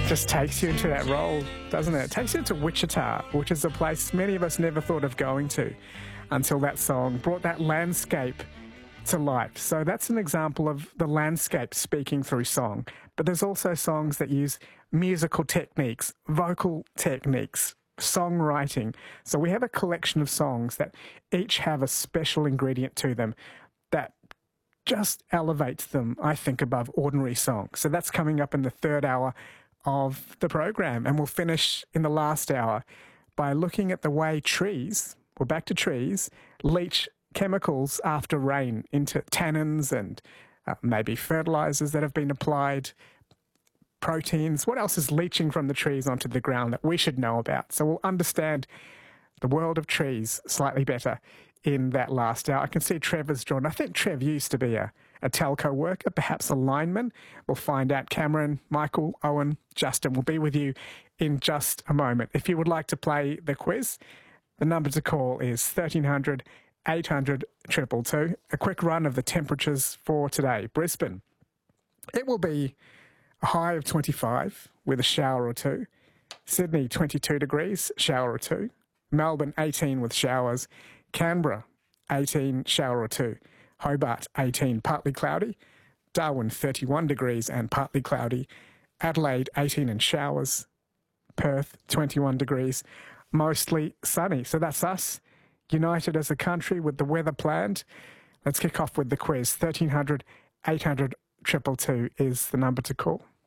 Just takes you into that role, doesn't it? It takes you to Wichita, which is a place many of us never thought of going to until that song brought that landscape to life. So that's an example of the landscape speaking through song. But there's also songs that use musical techniques, vocal techniques, songwriting. So we have a collection of songs that each have a special ingredient to them that just elevates them, I think, above ordinary songs. So that's coming up in the third hour of the program. And we'll finish in the last hour by looking at the way trees, we're back to trees, leach chemicals after rain into tannins and maybe fertilizers that have been applied, proteins. What else is leaching from the trees onto the ground that we should know about? So we'll understand the world of trees slightly better in that last hour. I can see Trevor's drawn. I think Trev used to be a telco worker, perhaps a lineman. We'll find out. Cameron, Michael, Owen, Justin will be with you in just a moment. If you would like to play the quiz, the number to call is 1300 800 222. A quick run of the temperatures for today. Brisbane, it will be a high of 25 with a shower or two. Sydney, 22 degrees, shower or two. Melbourne, 18 with showers. Canberra, 18, shower or two. Hobart, 18, partly cloudy. Darwin, 31 degrees and partly cloudy. Adelaide, 18 and showers. Perth, 21 degrees, mostly sunny. So that's us, united as a country with the weather planned. Let's kick off with the quiz. 1300 800 222 is the number to call.